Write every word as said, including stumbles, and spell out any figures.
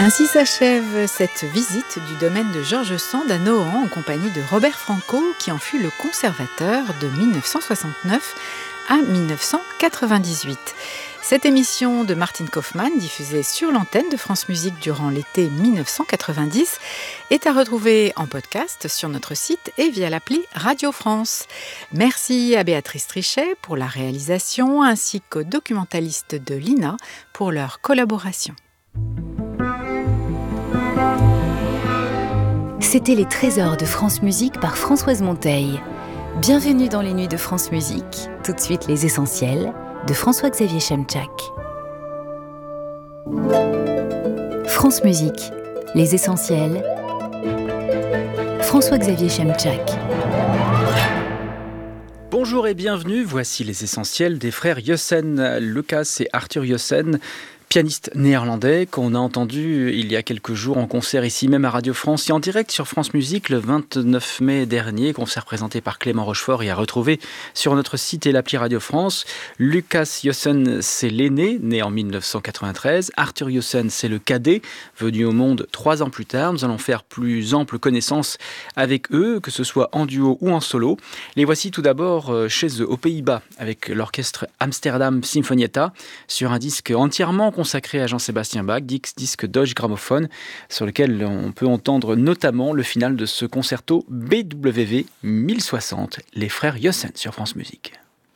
Ainsi s'achève cette visite du domaine de George Sand à Nohant en compagnie de Robert Franco qui en fut le conservateur de dix-neuf cent soixante-neuf à dix-neuf cent quatre-vingt-dix-huit. Cette émission de Martin Kaufmann, diffusée sur l'antenne de France Musique durant l'été dix-neuf cent quatre-vingt-dix, est à retrouver en podcast sur notre site et via l'appli Radio France. Merci à Béatrice Trichet pour la réalisation ainsi qu'aux documentalistes de l'I N A pour leur collaboration. C'était les trésors de France Musique par Françoise Monteil. Bienvenue dans les nuits de France Musique. Tout de suite les essentiels de François-Xavier Chemczak. France Musique, les essentiels. François-Xavier Chemczak. Bonjour et bienvenue, voici les essentiels des frères Jossen, Lucas et Arthur Jossen, pianistes néerlandais qu'on a entendu il y a quelques jours en concert ici même à Radio France et en direct sur France Musique le vingt-neuf mai dernier, concert présenté par Clément Rochefort et à retrouver sur notre site et l'appli Radio France. Lucas Jossen, c'est l'aîné, né en dix-neuf cent quatre-vingt-treize. Arthur Jossen, c'est le cadet, venu au monde trois ans plus tard. Nous allons faire plus ample connaissance avec eux, que ce soit en duo ou en solo. Les voici tout d'abord chez eux, aux Pays-Bas, avec l'orchestre Amsterdam Sinfonietta, sur un disque entièrement consacré à Jean-Sébastien Bach, disque Deutsche Grammophon, sur lequel on peut entendre notamment le final de ce concerto B W V mille soixante, les frères Jossen sur France Musique.